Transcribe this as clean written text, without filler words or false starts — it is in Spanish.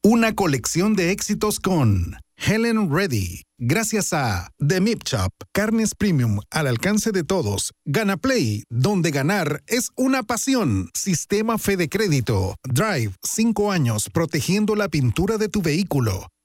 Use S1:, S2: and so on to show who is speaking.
S1: Una colección de éxitos con Helen Reddy. Gracias a The Meat Shop, carnes premium al alcance de todos. Gana Play, donde ganar es una pasión. Sistema Fede Crédito. Drive, 5 años protegiendo la pintura de tu vehículo.